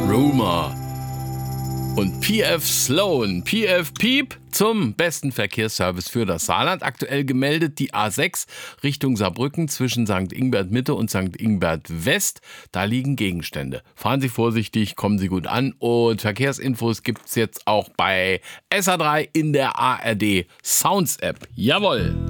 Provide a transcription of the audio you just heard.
Rumor. Und PF Sloan, PF Piep zum besten Verkehrsservice für das Saarland. Aktuell gemeldet die A6 Richtung Saarbrücken zwischen St. Ingbert Mitte und St. Ingbert West. Da liegen Gegenstände. Fahren Sie vorsichtig, kommen Sie gut an. Und Verkehrsinfos gibt's jetzt auch bei SA3 in der ARD Sounds App. Jawohl!